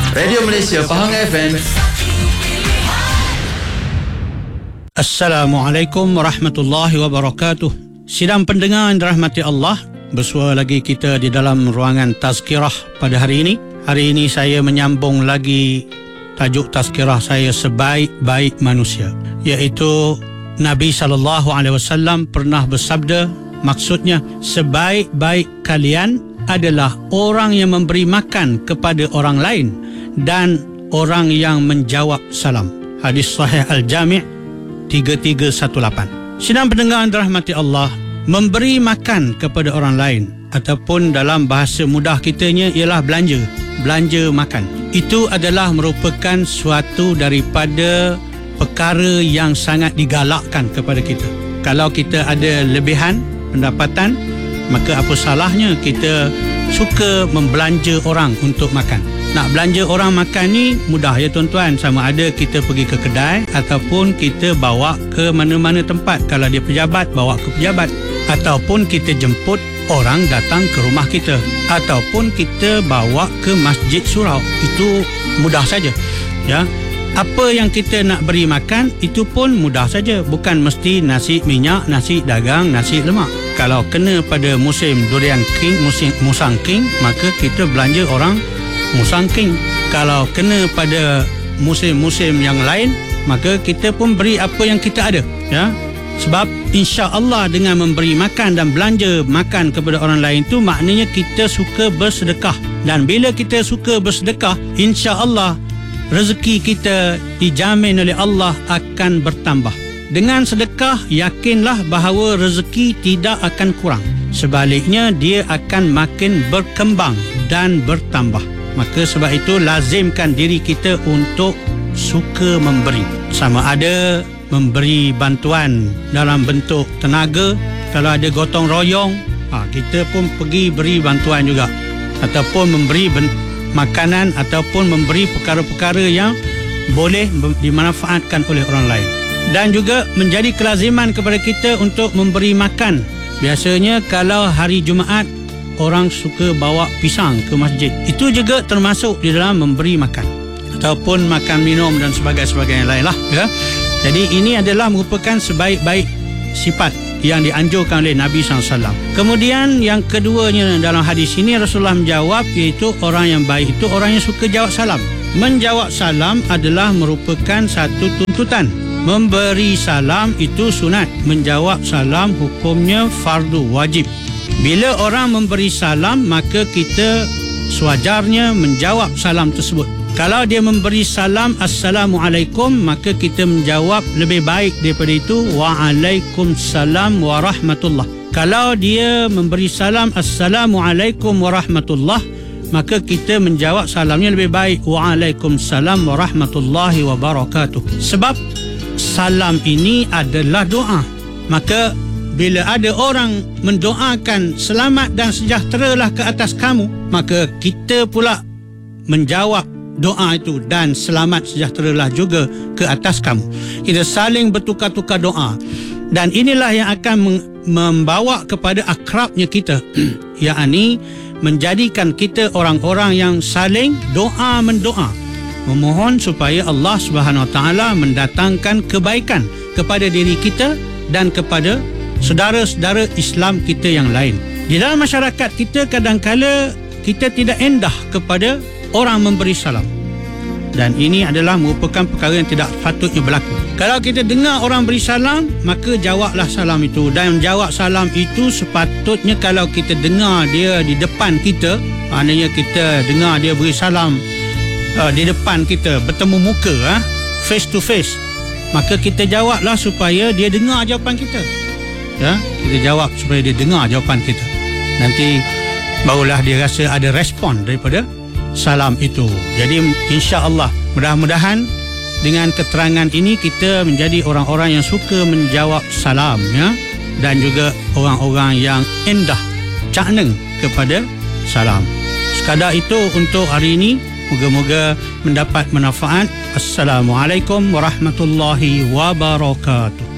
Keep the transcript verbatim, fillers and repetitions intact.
Radio Malaysia Pahang F M. Assalamualaikum warahmatullahi wabarakatuh. Sidang pendengar yang dirahmati Allah, bersua lagi kita di dalam ruangan tazkirah pada hari ini. Hari ini saya menyambung lagi tajuk tazkirah saya, sebaik-baik manusia, iaitu Nabi sallallahu alaihi wasallam pernah bersabda, maksudnya sebaik-baik kalian adalah orang yang memberi makan kepada orang lain dan orang yang menjawab salam. Hadis sahih Al-Jami' tiga tiga satu lapan. Sidang pendengar yang dirahmati Allah, memberi makan kepada orang lain ataupun dalam bahasa mudah kitanya ialah belanja, belanja makan. Itu adalah merupakan suatu daripada perkara yang sangat digalakkan kepada kita. Kalau kita ada lebihan pendapatan, maka apa salahnya kita suka membelanja orang untuk makan. Nak belanja orang makan ni mudah ya tuan-tuan, sama ada kita pergi ke kedai ataupun kita bawa ke mana-mana tempat. Kalau dia pejabat, bawa ke pejabat, ataupun kita jemput orang datang ke rumah kita, ataupun kita bawa ke masjid surau. Itu mudah saja ya. Apa yang kita nak beri makan itu pun mudah saja, bukan mesti nasi minyak, nasi dagang, nasi lemak. Kalau kena pada musim durian king, musim musang king, maka kita belanja orang musang king. Kalau kena pada musim-musim yang lain, maka kita pun beri apa yang kita ada ya. Sebab insya-Allah dengan memberi makan dan belanja makan kepada orang lain tu maknanya kita suka bersedekah. Dan bila kita suka bersedekah, insya-Allah rezeki kita dijamin oleh Allah akan bertambah. Dengan sedekah, yakinlah bahawa rezeki tidak akan kurang. Sebaliknya, dia akan makin berkembang dan bertambah. Maka sebab itu lazimkan diri kita untuk suka memberi. Sama ada memberi bantuan dalam bentuk tenaga, kalau ada gotong royong, ha, kita pun pergi beri bantuan juga. Ataupun memberi ben- makanan ataupun memberi perkara-perkara yang boleh dimanfaatkan oleh orang lain. Dan juga menjadi kelaziman kepada kita untuk memberi makan. Biasanya kalau hari Jumaat orang suka bawa pisang ke masjid. Itu juga termasuk di dalam memberi makan ataupun makan minum dan sebagainya lain lah ya. Jadi ini adalah merupakan sebaik-baik sifat yang dianjurkan oleh Nabi sallallahu alaihi wasallam. Kemudian yang keduanya dalam hadis ini Rasulullah menjawab, iaitu orang yang baik itu orang yang suka jawab salam. Menjawab salam adalah merupakan satu tuntutan. Memberi salam itu sunat. Menjawab salam hukumnya fardu wajib. Bila orang memberi salam, maka kita sewajarnya menjawab salam tersebut. Kalau dia memberi salam Assalamualaikum, maka kita menjawab lebih baik daripada itu Waalaikumsalam warahmatullah. Kalau dia memberi salam Assalamualaikum warahmatullah, maka kita menjawab salamnya lebih baik Waalaikumsalam warahmatullahi wabarakatuh. Sebab salam ini adalah doa. Maka bila ada orang mendoakan selamat dan sejahteralah ke atas kamu, maka kita pula menjawab doa itu dan selamat sejahteralah juga ke atas kamu. Kita saling bertukar-tukar doa. Dan inilah yang akan membawa kepada akrabnya kita, yakni menjadikan kita orang-orang yang saling doa mendoa, memohon supaya Allah Subhanahu Wa Taala mendatangkan kebaikan kepada diri kita dan kepada saudara-saudara Islam kita yang lain. Di dalam masyarakat kita kadang-kala kita tidak endah kepada orang memberi salam. Dan ini adalah merupakan perkara yang tidak patutnya berlaku. Kalau kita dengar orang beri salam, maka jawablah salam itu. Dan jawab salam itu sepatutnya kalau kita dengar dia di depan kita, maknanya kita dengar dia beri salam uh, di depan kita, bertemu muka, uh, face to face, maka kita jawablah supaya dia dengar jawapan kita. Ya, kita jawab supaya dia dengar jawapan kita. Nanti barulah dia rasa ada respon daripada salam itu. Jadi insya-Allah mudah-mudahan dengan keterangan ini kita menjadi orang-orang yang suka menjawab salam ya, dan juga orang-orang yang endah cakneng kepada salam. Sekadar itu untuk hari ini, moga-moga mendapat manfaat. Assalamualaikum warahmatullahi wabarakatuh.